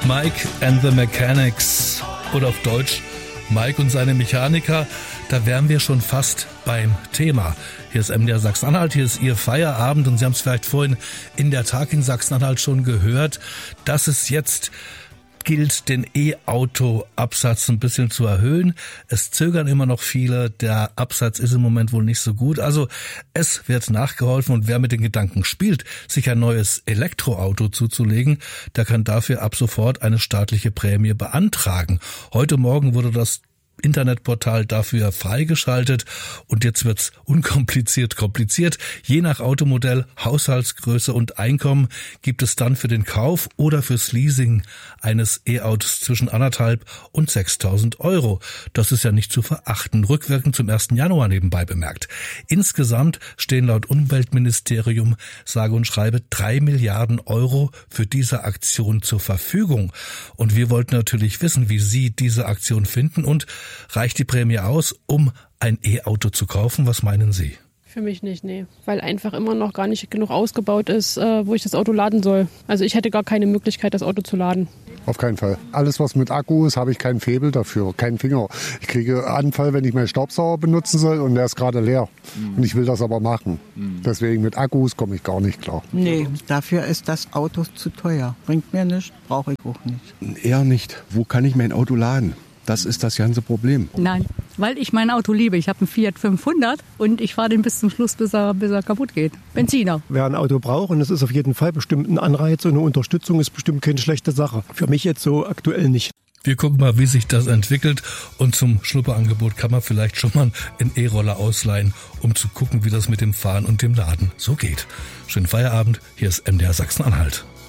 Mike and the Mechanics oder auf Deutsch Mike und seine Mechaniker. Da wären wir schon fast beim Thema. Hier ist MDR Sachsen-Anhalt, hier ist Ihr Feierabend und Sie haben es vielleicht vorhin in der Tag in Sachsen-Anhalt schon gehört, dass es jetzt gilt, den E-Auto-Absatz ein bisschen zu erhöhen. Es zögern immer noch viele. Der Absatz ist im Moment wohl nicht so gut. Also es wird nachgeholfen und wer mit den Gedanken spielt, sich ein neues Elektroauto zuzulegen, der kann dafür ab sofort eine staatliche Prämie beantragen. Heute Morgen wurde das Internetportal dafür freigeschaltet und jetzt wird's unkompliziert kompliziert. Je nach Automodell, Haushaltsgröße und Einkommen gibt es dann für den Kauf oder fürs Leasing eines E-Autos zwischen 1.500 und 6.000 Euro. Das ist ja nicht zu verachten. Rückwirkend zum 1. Januar nebenbei bemerkt. Insgesamt stehen laut Umweltministerium sage und schreibe 3 Milliarden Euro für diese Aktion zur Verfügung. Und wir wollten natürlich wissen, wie Sie diese Aktion finden und reicht die Prämie aus, um ein E-Auto zu kaufen? Was meinen Sie? Für mich nicht, nee. Weil einfach immer noch gar nicht genug ausgebaut ist, wo ich das Auto laden soll. Also ich hätte gar keine Möglichkeit, das Auto zu laden. Auf keinen Fall. Alles, was mit Akku ist, habe ich keinen Faible dafür, keinen Finger. Ich kriege Anfall, wenn ich meinen Staubsauger benutzen soll und der ist gerade leer. Und ich will das aber machen. Deswegen mit Akkus komme ich gar nicht klar. Nee, dafür ist das Auto zu teuer. Bringt mir nichts, brauche ich auch nicht. Eher nicht. Wo kann ich mein Auto laden? Das ist das ganze Problem. Nein, weil ich mein Auto liebe. Ich habe einen Fiat 500 und ich fahre den bis zum Schluss, bis er kaputt geht. Benziner. Wer ein Auto braucht, und es ist auf jeden Fall bestimmt ein Anreiz und eine Unterstützung, ist bestimmt keine schlechte Sache. Für mich jetzt so aktuell nicht. Wir gucken mal, wie sich das entwickelt und zum Schnupperangebot kann man vielleicht schon mal einen E-Roller ausleihen, um zu gucken, wie das mit dem Fahren und dem Laden so geht. Schönen Feierabend, hier ist MDR Sachsen-Anhalt.